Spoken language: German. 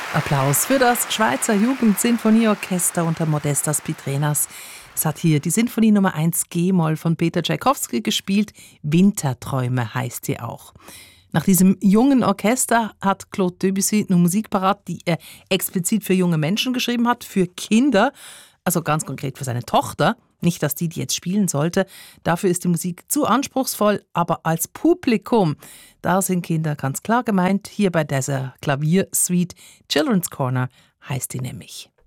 Applaus für das Schweizer Jugendsinfonieorchester unter Modestas Pitrenas. Es hat hier die Sinfonie Nummer 1 G-Moll von Peter Tschaikowski gespielt. Winterträume heißt sie auch. Nach diesem jungen Orchester hat Claude Debussy eine Musik parat, die er explizit für junge Menschen geschrieben hat, für Kinder, also ganz konkret für seine Tochter. Nicht, dass die jetzt spielen sollte. Dafür ist die Musik zu anspruchsvoll, aber als Publikum, da sind Kinder ganz klar gemeint. Hier bei dieser Klaviersuite Children's Corner heißt die nämlich.